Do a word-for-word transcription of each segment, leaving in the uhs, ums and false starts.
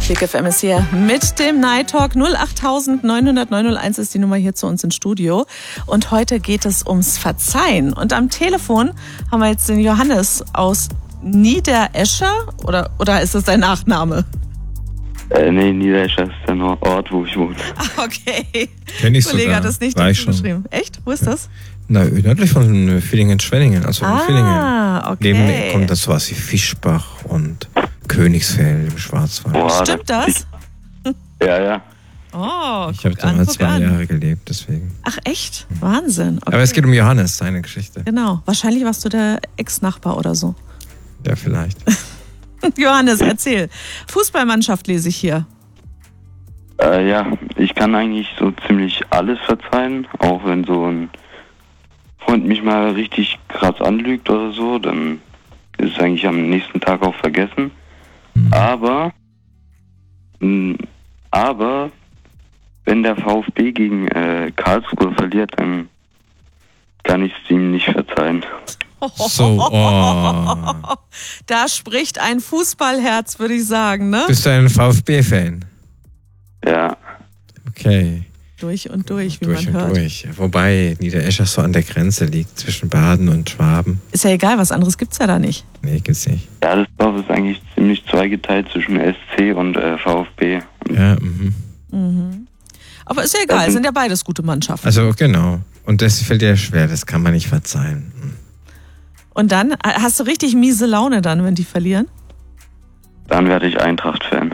Klick F M ist hier mit dem Night Talk. null acht neun null neun null eins ist die Nummer hier zu uns ins Studio. Und heute geht es ums Verzeihen. Und am Telefon haben wir jetzt den Johannes aus Niederescher. Oder, oder ist das dein Nachname? Äh, nee, Niederescher ist der Ort, wo ich wohne. Ah, okay. Kenn ich der Kollege sogar. hat das nicht War dazu ich schon. geschrieben. Echt? Wo ist das? Na, nördlich von Villingen-Schwenningen, also Ah, in Villingen. okay. Neben kommt das sowas wie Fischbach und Königsfeld im Schwarzwald. Boah, Stimmt das? Ja, ja. Oh, Ich habe guck da an, mal guck zwei an. Jahre gelebt, deswegen. Ach echt? Wahnsinn. Okay. Aber es geht um Johannes, seine Geschichte. Genau. Wahrscheinlich warst du der Ex-Nachbar oder so. Ja, vielleicht. Johannes, erzähl. Fußballmannschaft lese ich hier. Äh, ja, ich kann eigentlich so ziemlich alles verzeihen, auch wenn so ein Freund mich mal richtig krass anlügt oder so, dann ist es eigentlich am nächsten Tag auch vergessen. Mhm. Aber, mh, aber, wenn der VfB gegen äh, Karlsruhe verliert, dann kann ich es ihm nicht verzeihen. So, oh. Da spricht ein Fußballherz, würde ich sagen, ne? Bist du ein VfB-Fan? Ja, Okay. Durch und durch, wie Durch man und hört. durch. Wobei Niederescher so an der Grenze liegt zwischen Baden und Schwaben. Ist ja egal, was anderes gibt's ja da nicht. Nee, gibt's nicht. ja, das Dorf ist eigentlich ziemlich zweigeteilt zwischen S C und äh, VfB. Ja, mhm. Mhm. Aber ist ja egal, Also- sind ja beides gute Mannschaften. Also genau. Und das fällt dir schwer, das kann man nicht verzeihen. Und dann, hast du richtig miese Laune dann, wenn die verlieren? Dann werde ich Eintracht-Fan.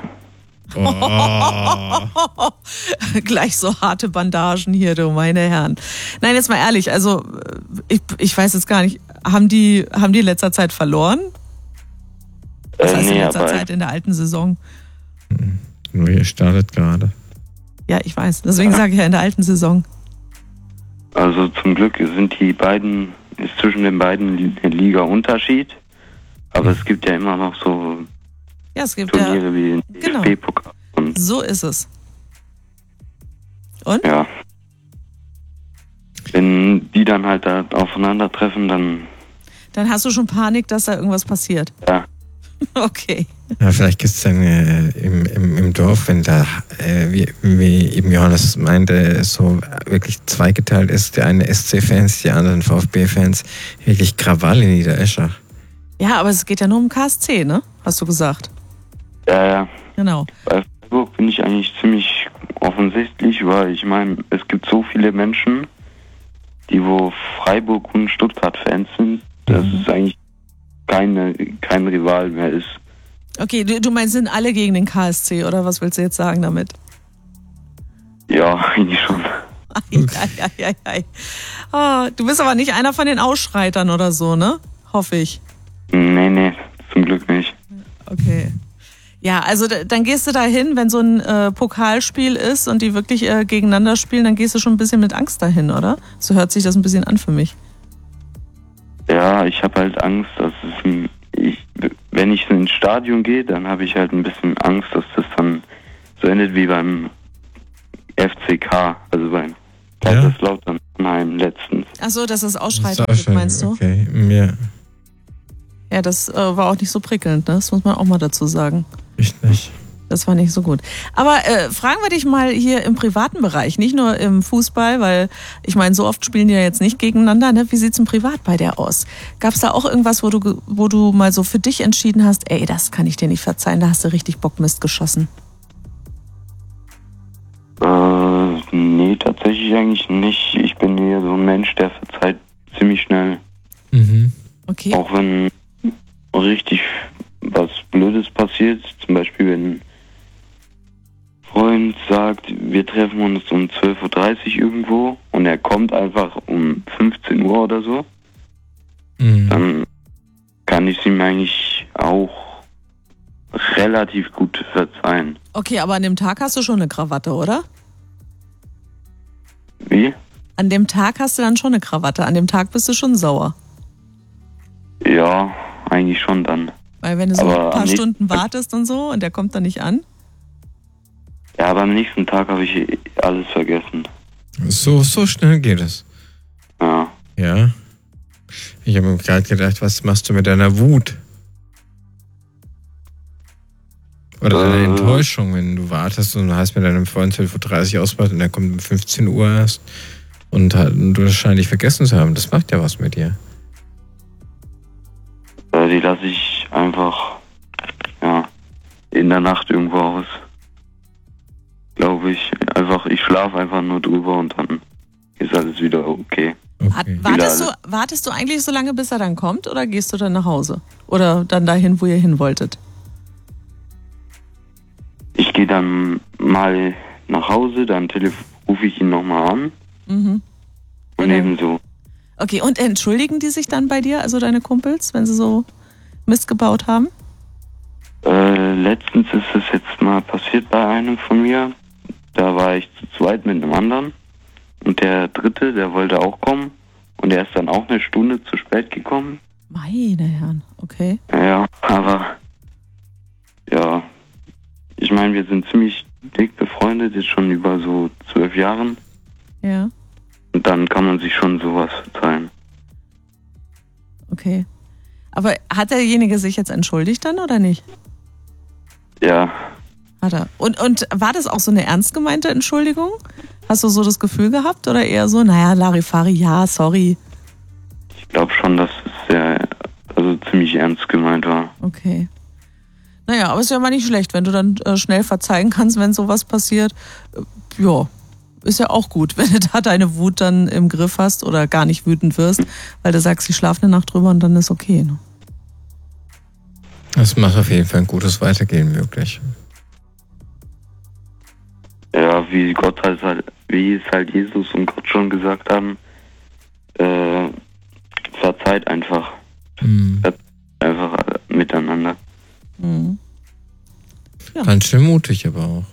Oh. Gleich so harte Bandagen hier, du meine Herren. Nein, jetzt mal ehrlich, also ich, ich weiß jetzt gar nicht, haben die, haben die in letzter Zeit verloren? Das Äh, heißt in nee, letzter aber Zeit in der alten Saison. Nur ihr startet gerade. Ja, ich weiß. Deswegen sage ich ja in der alten Saison. also zum Glück sind die beiden, ist zwischen den beiden ein Liga-Unterschied. Aber es gibt ja immer noch so Ja, es gibt ja. Turniere wie den Genau. D F B-Pokal. Und So ist es. Und? ja. Wenn die dann halt da aufeinandertreffen, dann Dann hast du schon Panik, dass da irgendwas passiert. ja. Okay. Ja, vielleicht gibt es dann äh, im, im, im Dorf, wenn da, äh, wie, wie eben Johannes meinte, so wirklich zweigeteilt ist, der eine S C-Fans, die anderen VfB-Fans, wirklich Krawall in Niederescher. Ja, aber es geht ja nur um K S C, ne? Hast du gesagt. Ja, ja. Genau. Bei Freiburg bin ich eigentlich ziemlich offensichtlich, weil ich meine, es gibt so viele Menschen, die wo Freiburg und Stuttgart-Fans sind, dass Mhm. es eigentlich keine, kein Rival mehr ist. Okay, du, du meinst, sind alle gegen den K S C, oder was willst du jetzt sagen damit? Ja, eigentlich schon. Ei, ei, ei, ei. Oh, du bist aber nicht einer von den Ausschreitern oder so, ne? Hoffe ich. Nee, nee, zum Glück nicht. Okay. Ja, also d- dann gehst du da hin, wenn so ein äh, Pokalspiel ist und die wirklich äh, gegeneinander spielen, dann gehst du schon ein bisschen mit Angst dahin, oder? So hört sich das ein bisschen an für mich. Ja, ich habe halt Angst, dass es ein, ich, wenn ich ins Stadion gehe, dann habe ich halt ein bisschen Angst, dass das dann so endet wie beim F C K, also beim Ja? Kaiserslautern Mannheim letztens. Ach so, dass es Das Ausschreiter ist auch gibt, schon- meinst du? Okay, ja, Ja, das äh, war auch nicht so prickelnd, ne? Das muss man auch mal dazu sagen. richtig. Das war nicht so gut. Aber äh, fragen wir dich mal hier im privaten Bereich, nicht nur im Fußball, weil ich meine, so oft spielen die ja jetzt nicht gegeneinander. Ne? Wie sieht's im Privat bei dir aus? Gab's da auch irgendwas, wo du, ge- wo du mal so für dich entschieden hast, ey, das kann ich dir nicht verzeihen, da hast du richtig Bockmist geschossen? Äh, nee, tatsächlich eigentlich nicht. Ich bin eher so ein Mensch, der verzeiht ziemlich schnell. Mhm. Okay. Auch wenn richtig was Blödes passiert, zum Beispiel wenn ein Freund sagt, wir treffen uns um zwölf Uhr dreißig irgendwo und er kommt einfach um fünfzehn Uhr oder so, Mhm. dann kann ich es ihm eigentlich auch relativ gut verzeihen. Okay, aber an dem Tag hast du schon eine Krawatte, oder? Wie? An dem Tag hast du dann schon eine Krawatte. An dem Tag bist du schon sauer. Ja, eigentlich schon dann. Weil wenn du so Aber ein am paar nächsten Stunden Tag- wartest und so und der kommt dann nicht an. Ja, aber am nächsten Tag habe ich alles vergessen. So, so schnell geht es. Ja. Ja. Ich habe mir gerade gedacht, was machst du mit deiner Wut? Oder deine Äh. Enttäuschung, wenn du wartest und hast mit deinem Freund zwölf Uhr dreißig ausgemacht und der kommt um fünfzehn Uhr erst und, halt, und du das wahrscheinlich vergessen zu haben. Das macht ja was mit dir. Äh, die lasse ich einfach, ja, in der Nacht irgendwo aus. Glaube ich. Einfach, ich schlafe einfach nur drüber und dann ist alles wieder okay. Okay. Wartest du, wartest du eigentlich so lange, bis er dann kommt, oder gehst du dann nach Hause? Oder dann dahin, wo ihr hin wolltet? Ich gehe dann mal nach Hause, dann rufe ich ihn nochmal an. Mhm. Und Ja. ebenso. Okay, und entschuldigen die sich dann bei dir, also deine Kumpels, wenn sie so Mist gebaut haben? Äh, letztens ist es jetzt mal passiert bei einem von mir. Da war ich zu zweit mit einem anderen. Und der dritte, der wollte auch kommen. Und der ist dann auch eine Stunde zu spät gekommen. Meine Herren, okay. Ja, aber ja, ich meine, wir sind ziemlich dick befreundet, jetzt schon über so zwölf Jahren. Ja, Und dann kann man sich schon sowas verzeihen. okay. Aber hat derjenige sich jetzt entschuldigt dann oder nicht? Ja, Hat er. Und, und war das auch so eine ernst gemeinte Entschuldigung? Hast du so das Gefühl gehabt oder eher so, naja, Larifari, ja, sorry. ich glaube schon, dass es sehr, also ziemlich ernst gemeint war. Okay. Naja, aber ist ja mal nicht schlecht, wenn du dann äh, schnell verzeihen kannst, wenn sowas passiert. Äh, ja, ist ja auch gut, wenn du da deine Wut dann im Griff hast oder gar nicht wütend wirst, weil du sagst, ich schlafe eine Nacht drüber und dann ist okay. Ne? Das macht auf jeden Fall ein gutes Weitergehen möglich. Ja, wie Gott halt, halt wie es halt Jesus und Gott schon gesagt haben, äh, verzeiht einfach. Hm. Einfach äh, miteinander. Mhm. Ja. Ganz schön mutig aber auch.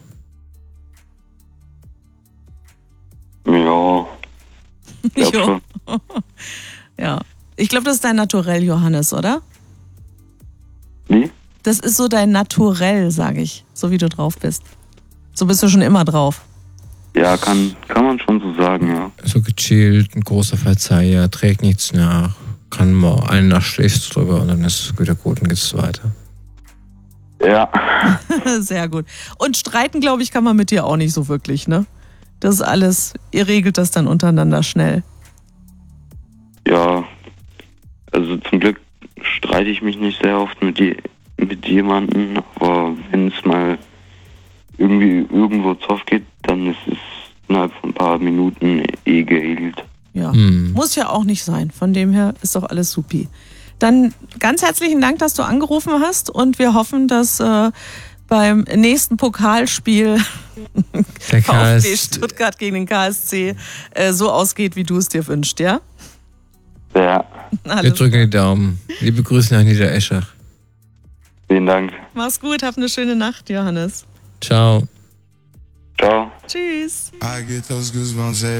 Ja, ich glaub Jo. schon. Ja. Ich glaube, das ist dein Naturell, Johannes, oder? Wie? Das ist so dein Naturell, sage ich, so wie du drauf bist. So bist du schon immer drauf. Ja, kann, kann man schon so sagen, ja. So gechillt, ein großer Verzeiher, trägt nichts nach, kann mal eine Nacht schläfst drüber und dann ist es wieder gut und geht's weiter. Ja, Sehr gut. Und streiten, glaube ich, kann man mit dir auch nicht so wirklich, ne? Das ist alles, ihr regelt das dann untereinander schnell. ja. Also zum Glück streite ich mich nicht sehr oft mit, je, mit jemandem, aber wenn es mal irgendwie irgendwo Zoff geht, dann ist es innerhalb von ein paar Minuten eh geregelt. Ja. Hm. Muss ja auch nicht sein. Von dem her ist doch alles supi. Dann ganz herzlichen Dank, dass du angerufen hast und wir hoffen, dass äh, beim nächsten Pokalspiel Der K VfB S Stuttgart gegen den K S C äh, so ausgeht, wie du es dir wünschst, ja? Ja, Wir Alles. drücken die Daumen. Liebe Grüße nach Niedereschach. vielen Dank. Mach's gut, hab eine schöne Nacht, Johannes. Ciao. Ciao. Tschüss. I get those goosebumps every